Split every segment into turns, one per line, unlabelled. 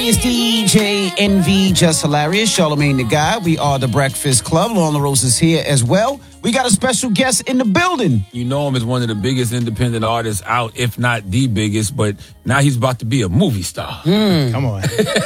it's DJ NV Just Hilarious, Charlamagne the Guy. We are the Breakfast Club. Lauren LaRose is here as well. We got a special guest in the building.
You know him as one of the biggest independent artists out, if not the biggest, but now he's about to be a movie star.
Come on.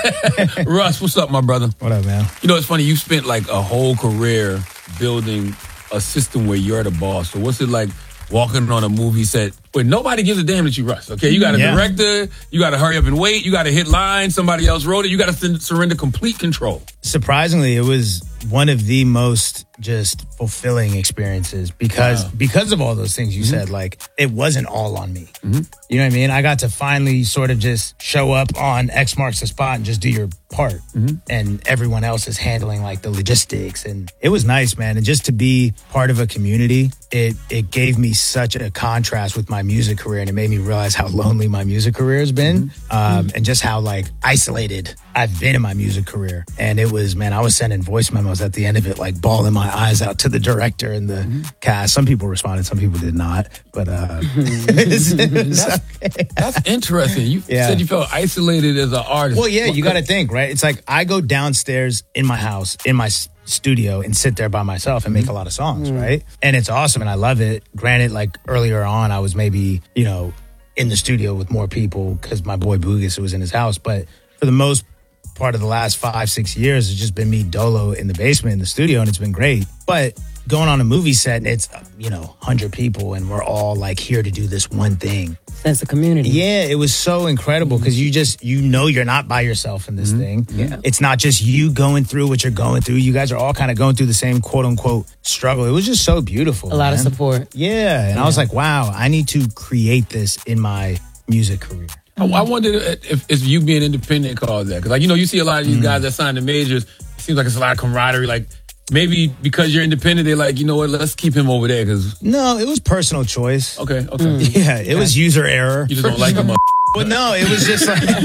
Russ, what's up, my brother?
What up, man?
You know, it's funny, you spent like a whole career building a system where you're the boss. So what's it like walking on a movie set where nobody gives a damn that you Russ, okay? You got a director, you got to hurry up and wait, you got to hit lines, somebody else wrote it, you got to surrender complete control.
Surprisingly, it was one of the most just fulfilling experiences because of all those things you said. Like, it wasn't all on me. You know what I mean? I got to finally sort of just show up on X marks the spot and just do your part. And everyone else is handling like the logistics. And it was nice, man. And just to be part of a community, it gave me such a contrast with my music career. And it made me realize how lonely my music career has been. And just how like isolated I've been in my music career. And it was, man, I was sending voice memos at the end of it, like bawling my eyes out to the director and the cast. Some people responded, some people did not. But
that's interesting. You said you felt isolated as an artist.
Well, yeah, you got to think, right? It's like I go downstairs in my house, in my studio, and sit there by myself and make a lot of songs, right? And it's awesome and I love it. Granted, like earlier on, I was maybe, you know, in the studio with more people because my boy Boogus was in his house. But for the most part of the last 5-6 years, it's just been me dolo in the basement in the studio, and it's been great. But going on a movie set, and it's 100 people, and we're all like here to do this one thing.
Sense of community.
Yeah, it was so incredible because you're not by yourself in this thing. Yeah. It's not just you going through what you're going through. You guys are all kind of going through the same quote unquote struggle. It was just so beautiful.
A lot of support.
Yeah, and I was like, wow, I need to create this in my music career.
I wondered if you being independent caused that. Because, like, you see a lot of these guys that sign the majors, it seems like it's a lot of camaraderie. Like, maybe because you're independent, they're like, you know what, let's keep him over there.
No, it was personal choice.
Okay.
Yeah, it was user error.
You just don't like him up.
Well, no, it was just like...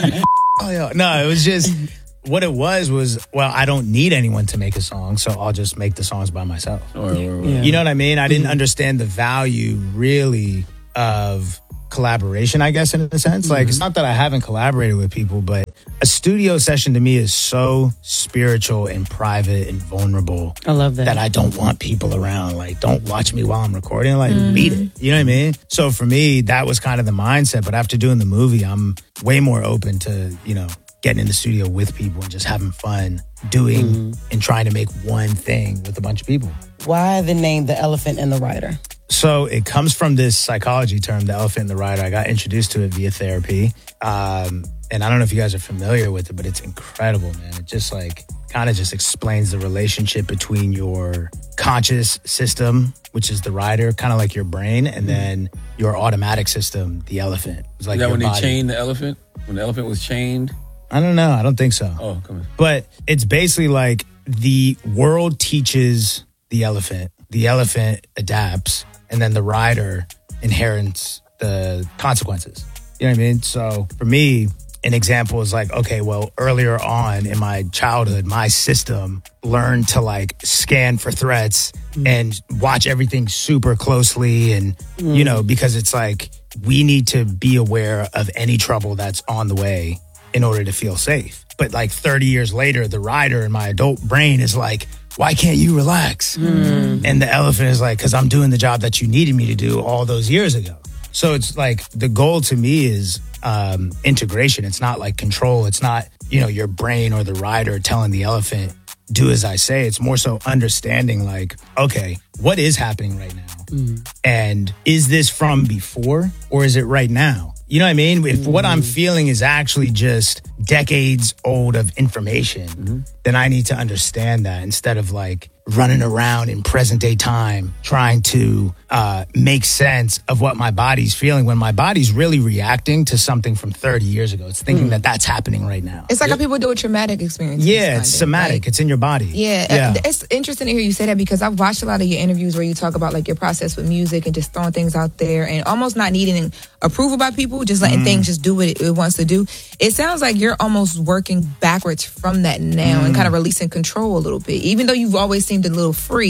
No, it was just... What it was, well, I don't need anyone to make a song, so I'll just make the songs by myself. You know what I mean? I didn't understand the value, really, of collaboration, I guess, in a sense. Like, it's not that I haven't collaborated with people, but a studio session to me is so spiritual and private and vulnerable.
I love that.
That I don't want people around. Like, don't watch me while I'm recording. Like, beat it. You know what I mean? So for me, that was kind of the mindset. But after doing the movie, I'm way more open to, getting in the studio with people and just having fun doing and trying to make one thing with a bunch of people.
Why the name The Elephant and the Rider?
So it comes from this psychology term, the elephant and the rider. I got introduced to it via therapy. And I don't know if you guys are familiar with it, but it's incredible, man. It just kind of just explains the relationship between your conscious system, which is the rider, kind of like your brain, and then your automatic system, the elephant. It's like
is that when
body.
they chained the elephant? When the elephant was chained?
I don't know. I don't think so.
Oh, come on.
But it's basically like the world teaches the elephant adapts, and then the rider inherits the consequences. You know what I mean? So for me, an example is like, okay, well, earlier on in my childhood, my system learned to scan for threats and watch everything super closely. And, because it's like, we need to be aware of any trouble that's on the way in order to feel safe. But 30 years later, the rider in my adult brain is like, why can't you relax? And the elephant is like, because I'm doing the job that you needed me to do all those years ago. So it's like the goal to me is integration. It's not like control. It's not, your brain or the rider telling the elephant, do as I say. It's more so understanding okay, what is happening right now? And is this from before or is it right now? You know what I mean? If what I'm feeling is actually just decades old of information, then I need to understand that instead of running around in present day time trying to make sense of what my body's feeling when my body's really reacting to something from 30 years ago. It's thinking that that's happening right now.
It's like how people do with traumatic experiences.
Yeah, it's somatic. It's in your body.
Yeah. It's interesting to hear you say that because I've watched a lot of your interviews where you talk about your process with music and just throwing things out there and almost not needing approval by people, just letting things just do what it wants to do. It sounds like you're almost working backwards from that now and kind of releasing control a little bit. Even though you've always seemed a little free,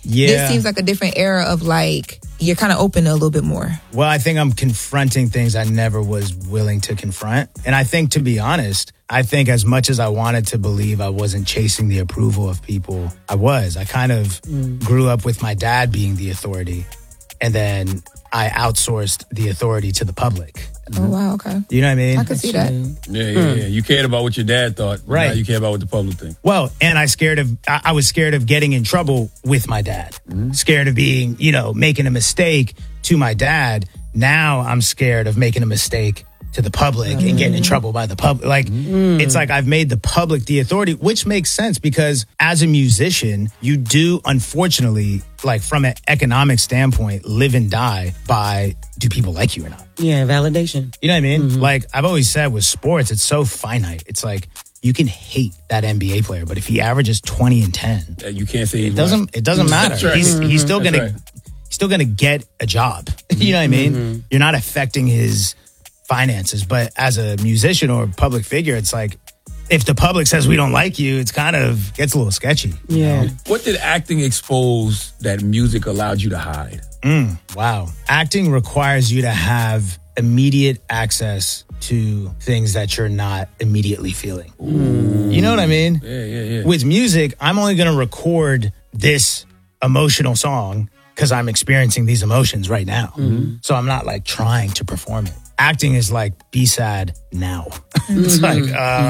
Yeah.
This seems like a different era of like, you're kind of open a little bit more.
Well, I think I'm confronting things I never was willing to confront. And I think, to be honest, I think as much as I wanted to believe I wasn't chasing the approval of people, I was. I kind of grew up with my dad being the authority. And then I outsourced the authority to the public.
Oh, wow, okay.
You know what I mean?
I can see that.
Yeah. You cared about what your dad thought.
Right.
Now you care about what the public think.
Well, and I was scared of getting in trouble with my dad. Scared of being, making a mistake to my dad. Now I'm scared of making a mistake to the public and getting in trouble by the public. Like, it's like I've made the public the authority, which makes sense because as a musician, you do, unfortunately, like from an economic standpoint, live and die by, do people like you or not?
Yeah, validation.
You know what I mean? Like I've always said with sports, it's so finite. It's like you can hate that NBA player, but if he averages 20 and 10,
You can't say
it doesn't matter.
That's right.
He's still
That's
gonna
right.
he's still gonna get a job. You know what I mean? You're not affecting his finances, but as a musician or public figure, it's like if the public says we don't like you, it's kind of gets a little sketchy. you know?
What did acting expose that music allowed you to hide?
Wow. Acting requires you to have immediate access to things that you're not immediately feeling. You know what I mean?
Yeah.
With music, I'm only going to record this emotional song because I'm experiencing these emotions right now. So I'm not like trying to perform it. Acting is like, be sad now. It's like,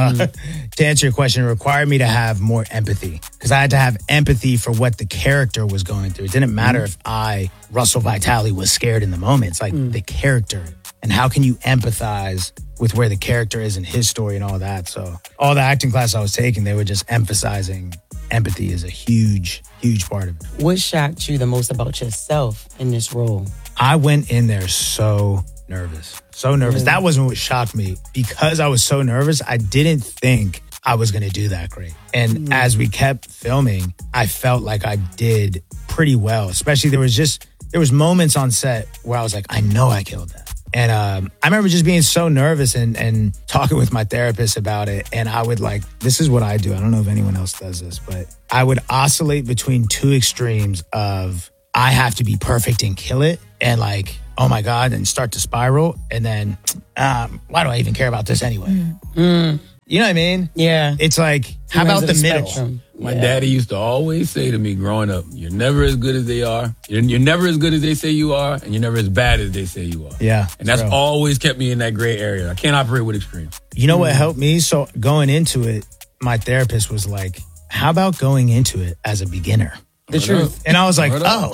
to answer your question, it required me to have more empathy because I had to have empathy for what the character was going through. It didn't matter if Russell Vitale, was scared in the moment. It's like the character. And how can you empathize with where the character is in his story and all that? So all the acting class I was taking, they were just emphasizing empathy is a huge, huge part of it.
What shocked you the most about yourself in this role?
I went in there so nervous. That wasn't what shocked me. Because I was so nervous, I didn't think I was going to do that great. And as we kept filming, I felt like I did pretty well. Especially there was moments on set where I was like, I know I killed that. And I remember just being so nervous and talking with my therapist about it. And I would this is what I do. I don't know if anyone else does this, but I would oscillate between two extremes of I have to be perfect and kill it. And oh my God, and start to spiral. And then, why do I even care about this anyway? You know what I mean?
Yeah.
It's like, how about the middle?
My daddy used to always say to me growing up, you're never as good as they are. You're never as good as they say you are. And you're never as bad as they say you are.
Yeah.
And that's
true.
always kept me in that gray area. I can't operate with extremes.
You know what helped me? So going into it, my therapist was like, how about going into it as a beginner?
The truth.
And I was like, oh,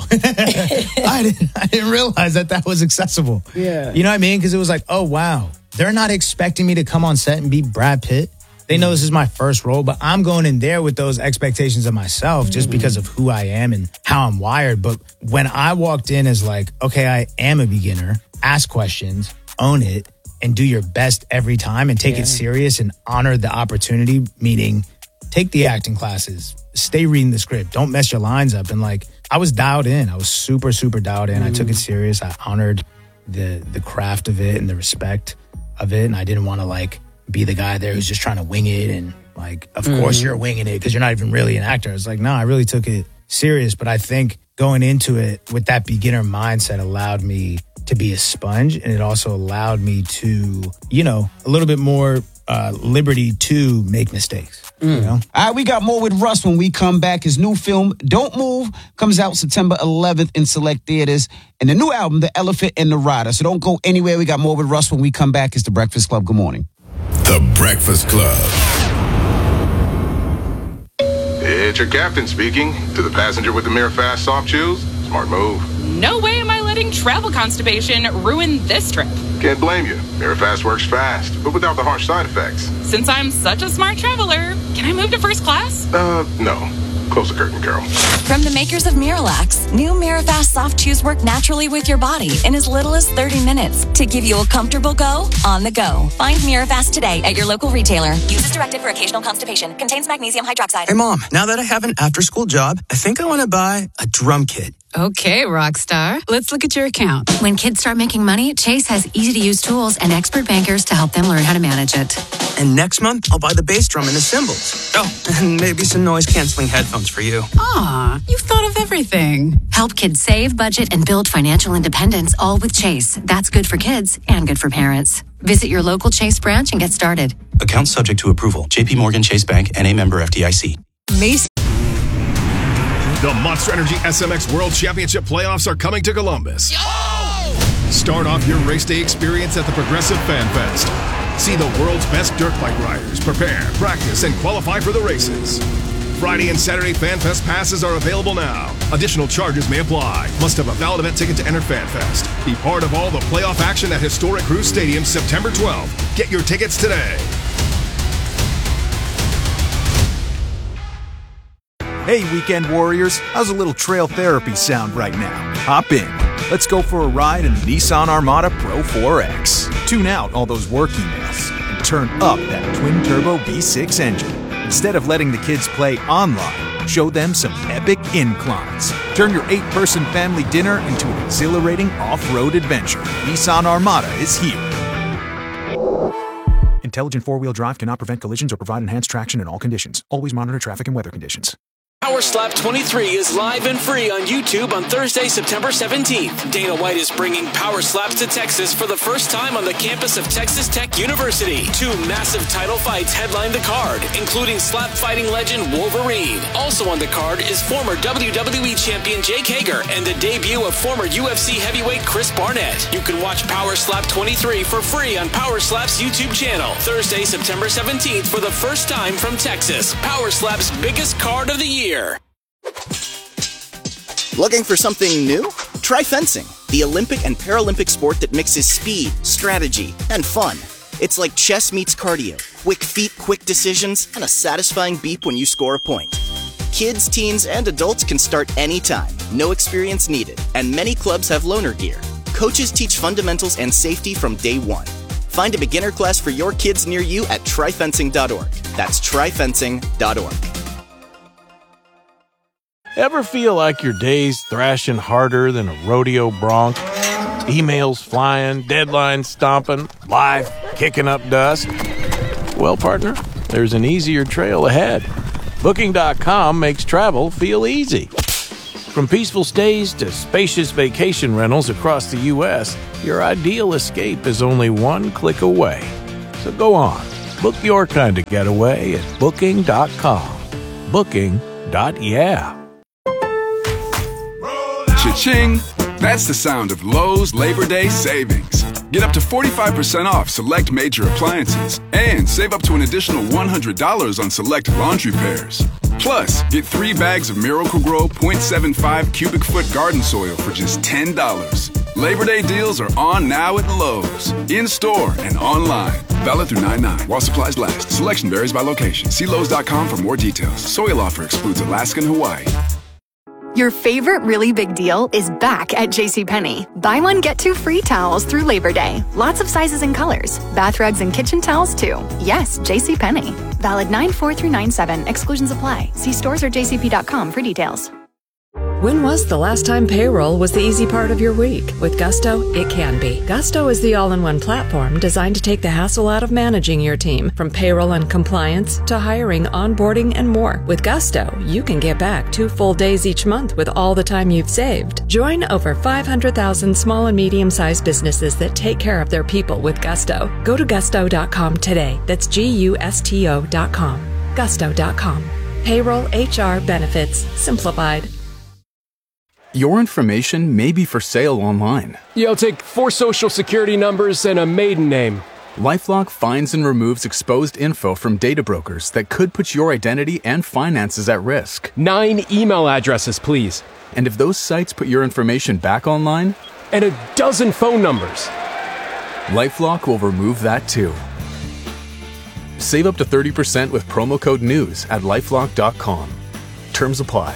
I didn't realize that was accessible.
Yeah.
You know what I mean? Because it was like, oh, wow. They're not expecting me to come on set and be Brad Pitt. They know this is my first role, but I'm going in there with those expectations of myself just because of who I am and how I'm wired. But when I walked in as like, okay, I am a beginner, ask questions, own it, and do your best every time and take it serious and honor the opportunity, meaning take the acting classes, stay reading the script, don't mess your lines up. And I was dialed in. I was super, super dialed in. I took it serious. I honored the craft of it and the respect of it. And I didn't want to be the guy there who's just trying to wing it. And of course you're winging it because you're not even really an actor. It's like, no, I really took it serious. But I think going into it with that beginner mindset allowed me to be a sponge. And it also allowed me to, a little bit more liberty to make mistakes. You know?
All right, we got more with Russ when we come back. His new film, Don't Move, comes out September 11th in select theaters. And the new album, The Elephant and the Rider. So don't go anywhere. We got more with Russ when we come back. It's The Breakfast Club. Good morning.
The Breakfast Club.
It's your captain speaking. To the passenger with the Mirror Fast soft chews, smart move.
No way am I letting travel constipation ruin this trip.
Can't blame you. Mirror Fast works fast, but without the harsh side effects.
Since I'm such a smart traveler, can I move to first class?
No. Close the curtain, girl.
From the makers of Miralax, new Mirafast soft chews work naturally with your body in as little as 30 minutes to give you a comfortable go on the go. Find Mirafast today at your local retailer. Use as directed for occasional constipation. Contains magnesium hydroxide.
Hey, Mom, now that I have an after-school job, I think I want to buy a drum kit. Okay, Rockstar. Let's look at your account.
When kids start making money, Chase has easy-to-use tools and expert bankers to help them learn how to manage it.
And next month, I'll buy the bass drum and the cymbals. Oh, and maybe some noise-canceling headphones for you.
Aw, you've thought of everything.
Help kids save, budget, and build financial independence, all with Chase. That's good for kids and good for parents. Visit your local Chase branch and get started.
Account subject to approval. JP Morgan Chase Bank, N.A. member FDIC.
Mace.
The Monster Energy SMX World Championship playoffs are coming to Columbus. Start off your race day experience at the Progressive Fan Fest. See the world's best dirt bike riders prepare, practice, and qualify for the races. Friday and Saturday Fan Fest passes are available now. Additional charges may apply. Must have a valid event ticket to enter Fan Fest. Be part of all the playoff action at historic Cruise Stadium September 12th. Get your tickets today.
Hey, weekend warriors, how's a little trail therapy sound right now? Hop in. Let's go for a ride in the Nissan Armada Pro 4X. Tune out all those work emails and turn up that twin-turbo V6 engine. Instead of letting the kids play online, show them some epic inclines. Turn your 8-person family dinner into an exhilarating off-road adventure. Nissan Armada is here. Intelligent four-wheel drive cannot prevent collisions or provide enhanced traction in all conditions. Always monitor traffic and weather conditions.
Power Slap 23 is live and free on YouTube on Thursday, September 17th. Dana White is bringing Power Slaps to Texas for the first time on the campus of Texas Tech University. 2 massive title fights headline the card, including slap fighting legend Wolverine. Also on the card is former WWE champion Jake Hager and the debut of former UFC heavyweight Chris Barnett. You can watch Power Slap 23 for free on Power Slap's YouTube channel. Thursday, September 17th for the first time from Texas. Power Slap's biggest card of the year.
Looking for something new? Try fencing, the Olympic and Paralympic sport that mixes speed, strategy, and fun. It's like chess meets cardio, quick feet, quick decisions, and a satisfying beep when you score a point. Kids, teens, and adults can start anytime, no experience needed, and many clubs have loaner gear. Coaches teach fundamentals and safety from day one. Find a beginner class for your kids near you at tryfencing.org. That's tryfencing.org.
Ever feel like your day's thrashing harder than a rodeo bronc? Emails flying, deadlines stomping, life kicking up dust? Well, partner, there's an easier trail ahead. Booking.com makes travel feel easy. From peaceful stays to spacious vacation rentals across the U.S., your ideal escape is only one click away. So go on, book your kind of getaway at Booking.com. Booking.yeah.
Cha-ching! That's the sound of Lowe's Labor Day savings. Get up to 45% off select major appliances and save up to an additional $100 on select laundry pairs. Plus, get 3 bags of Miracle-Gro 0.75 cubic foot garden soil for just $10. Labor Day deals are on now at Lowe's, in-store and online. Valid through 9/9 while supplies last. Selection varies by location. See Lowe's.com for more details. Soil offer excludes Alaska and Hawaii.
Your favorite really big deal is back at JCPenney. Buy one, get 2 free towels through Labor Day. Lots of sizes and colors. Bath rugs and kitchen towels, too. Yes, JCPenney. Valid 9/4 through 9/7. Exclusions apply. See stores or jcp.com for details.
When was the last time payroll was the easy part of your week? With Gusto, it can be. Gusto is the all-in-one platform designed to take the hassle out of managing your team, from payroll and compliance to hiring, onboarding, and more. With Gusto, you can get back 2 full days each month with all the time you've saved. Join over 500,000 small and medium-sized businesses that take care of their people with Gusto. Go to gusto.com today. That's GUSTO.com. Gusto.com. Payroll, HR, benefits, simplified.
Your information may be for sale online.
Yo, take 4 social security numbers and a maiden name.
LifeLock finds and removes exposed info from data brokers that could put your identity and finances at risk.
9 email addresses, please.
And if those sites put your information back online?
And a dozen phone numbers.
LifeLock will remove that too. Save up to 30% with promo code NEWS at LifeLock.com. Terms apply.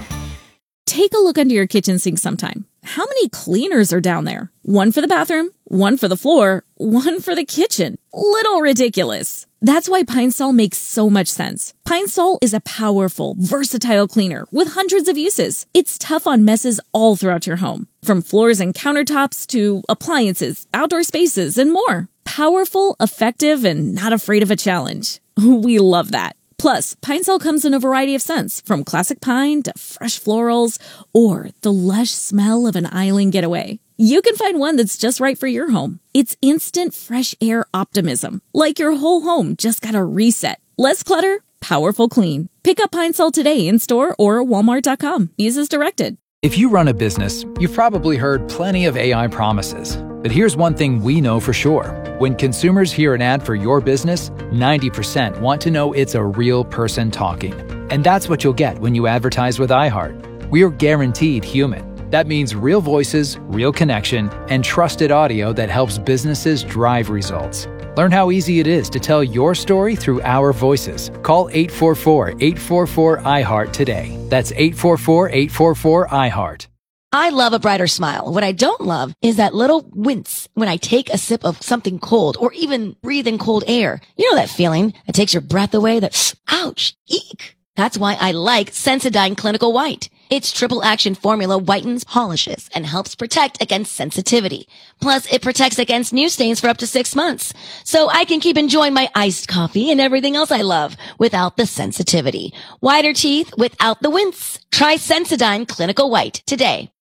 Take a look under your kitchen sink sometime. How many cleaners are down there? One for the bathroom,
One for the floor, one for the kitchen. Little ridiculous. That's why Pine Sol makes so much sense. Pine Sol is a powerful, versatile cleaner with hundreds of uses. It's tough on messes all throughout your home, from floors and countertops to appliances, outdoor spaces, and more. Powerful, effective, and not afraid of a challenge. We love that. Plus, Pine Sol comes in a variety of scents, from classic pine to fresh florals or the lush smell of an island getaway. You can find one that's just right for your home. It's instant fresh air optimism, like your whole home just got a reset. Less clutter, powerful clean. Pick up Pine Sol today in store or walmart.com. Use as directed.
If you run a business, you've probably heard plenty of AI promises. But here's one thing we know for sure. When consumers hear an ad for your business, 90% want to know it's a real person talking. And that's what you'll get when you advertise with iHeart. We are guaranteed human. That means real voices, real connection, and trusted audio that helps businesses drive results. Learn how easy it is to tell your story through our voices. Call 844-844-iHeart today. That's 844-844-iHeart.
I love a brighter smile. What I don't love is that little wince when I take a sip of something cold or even breathe in cold air. You know that feeling that takes your breath away, that ouch, eek. That's why I like Sensodyne Clinical White. Its triple action formula whitens, polishes, and helps protect against sensitivity. Plus, it protects against new stains for up to 6 months. So I can keep enjoying my iced coffee and everything else I love without the sensitivity. Whiter teeth without the wince. Try Sensodyne Clinical White today.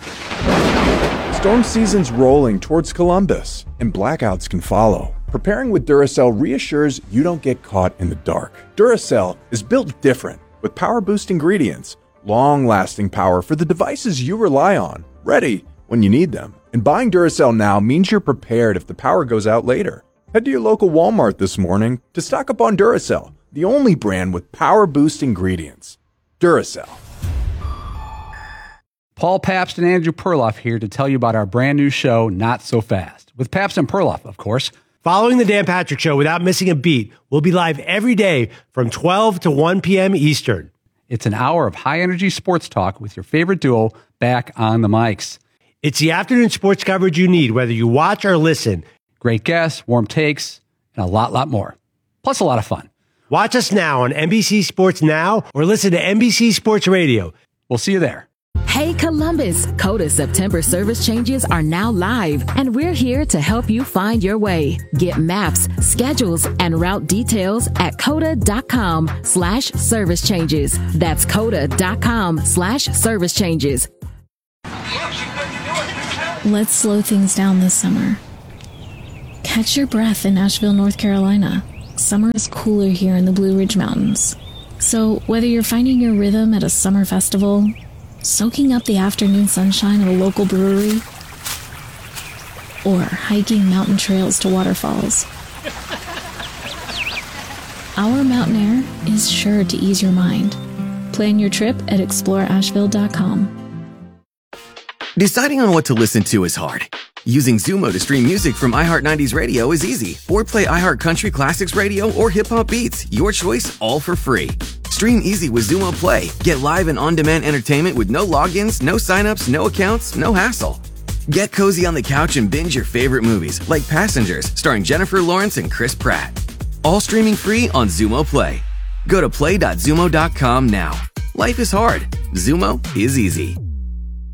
Storm season's rolling towards Columbus, and blackouts can follow. Preparing with Duracell reassures you don't get caught in the dark. Duracell is built different, with power-boost ingredients, long-lasting power for the devices you rely on, ready when you need them. And buying Duracell now means you're prepared if the power goes out later. Head to your local Walmart this morning to stock up on Duracell, the only brand with power-boost ingredients. Duracell.
Paul Pabst and Andrew Perloff here to tell you about our brand new show, Not So Fast, with Pabst and Perloff, of course.
Following the Dan Patrick Show without missing a beat, we'll be live every day from 12 to 1 p.m. Eastern.
It's an hour of high-energy sports talk with your favorite duo back on the mics.
It's the afternoon sports coverage you need, whether you watch or listen.
Great guests, warm takes, and a lot more. Plus a lot of fun.
Watch us now on NBC Sports Now or listen to NBC Sports Radio.
We'll see you there.
Hey Columbus, Coda September service changes are now live, and we're here to help you find your way. Get maps, schedules, and route details at coda.com/service changes. That's coda.com/service changes.
Let's slow things down this summer. Catch your breath in Asheville, North Carolina. Summer is cooler here in the Blue Ridge Mountains. So whether you're finding your rhythm at a summer festival, soaking up the afternoon sunshine at a local brewery, or hiking mountain trails to waterfalls, our mountain air is sure to ease your mind. Plan your trip at exploreasheville.com.
Deciding on what to listen to is hard. Using Zumo to stream music from iHeart 90s Radio is easy. Or play iHeart Country Classics Radio or Hip Hop Beats. Your choice, all for free. Stream easy with Zumo Play. Get live and on-demand entertainment with no logins, no signups, no accounts, no hassle. Get cozy on the couch and binge your favorite movies, like Passengers, starring Jennifer Lawrence and Chris Pratt. All streaming free on Zumo Play. Go to play.zumo.com now. Life is hard. Zumo is easy.